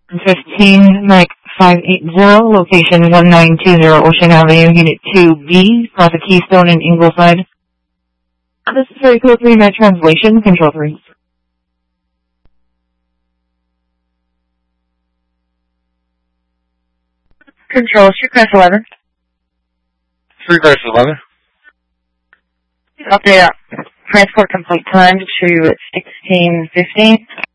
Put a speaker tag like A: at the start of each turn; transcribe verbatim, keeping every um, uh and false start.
A: fifteen, Mike five eight zero, location one nine two zero Ocean Avenue, Unit two B, Plaza Keystone in Ingleside. This is very code three, my translation, Control three. Control, Streetcraft eleven.
B: Streetcraft eleven.
A: Update transport complete time to sixteen fifteen.